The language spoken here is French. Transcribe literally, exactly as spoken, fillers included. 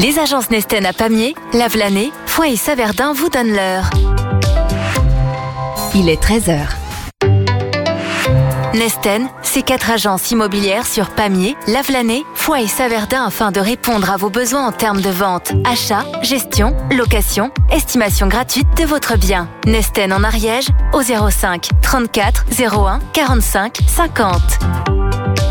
Les agences Nesten à Pamiers, Lavelanet, Foix et Saverdin vous donnent l'heure. Il est treize heures. Nesten, c'est quatre agences immobilières sur Pamiers, Lavelanet, Foix et Saverdin afin de répondre à vos besoins en termes de vente, achat, gestion, location, estimation gratuite de votre bien. Nesten en Ariège au zéro cinq trente-quatre zéro un quarante-cinq cinquante.